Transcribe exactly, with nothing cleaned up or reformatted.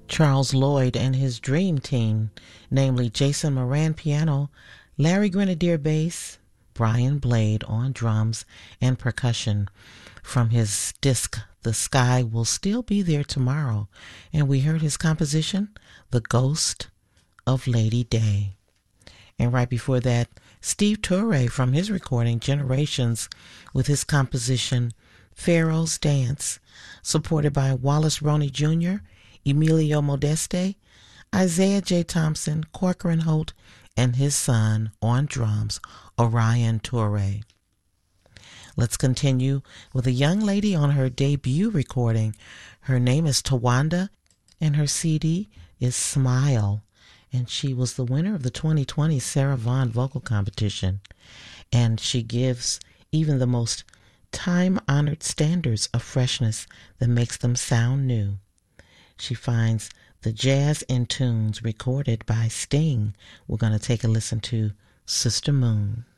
Charles Lloyd and his dream team, namely Jason Moran piano, Larry Grenadier bass, Brian Blade on drums and percussion, from his disc The Sky Will Still Be There Tomorrow, and we heard his composition, The Ghost of Lady Day. And right before that, Steve Turre from his recording Generations with his composition Pharaoh's Dance, supported by Wallace Roney Junior, Emilio Modeste, Isaiah J. Thompson, Corcoran Holt, and his son on drums, Orion Turre. Let's continue with a young lady on her debut recording. Her name is Tawanda, and her C D is Smile. And she was the winner of the twenty twenty Sarah Vaughan Vocal Competition. And she gives even the most time-honored standards of freshness that makes them sound new. She finds the jazz in tunes recorded by Sting. We're going to take a listen to Sister Moon.